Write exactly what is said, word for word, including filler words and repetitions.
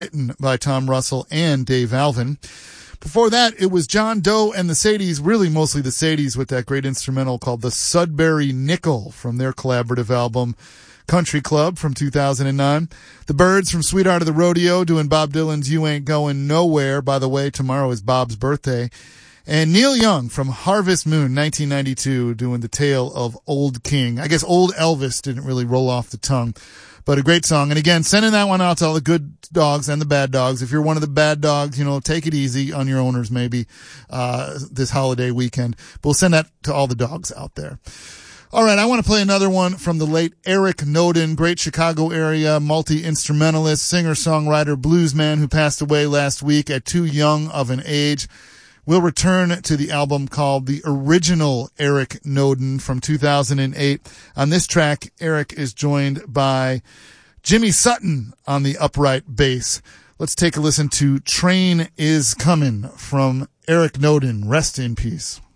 written by Tom Russell and Dave Alvin. Before that, it was John Doe and the Sadies, really mostly the Sadies, with that great instrumental called the Sudbury Nickel from their collaborative album Country Club from two thousand nine. The Byrds from Sweetheart of the Rodeo doing Bob Dylan's You Ain't Going Nowhere. By the way, tomorrow is Bob's birthday. And Neil Young from Harvest Moon, nineteen ninety-two, doing the tale of Old King. I guess Old Elvis didn't really roll off the tongue, but a great song. And again, sending that one out to all the good dogs and the bad dogs. If you're one of the bad dogs, you know, take it easy on your owners maybe uh this holiday weekend. But we'll send that to all the dogs out there. All right, I want to play another one from the late Eric Noden, great Chicago area multi-instrumentalist, singer-songwriter, bluesman who passed away last week at too young of an age. We'll return to the album called The Original Eric Noden from two thousand eight. On this track, Eric is joined by Jimmy Sutton on the upright bass. Let's take a listen to Train Is Comin' from Eric Noden. Rest in peace.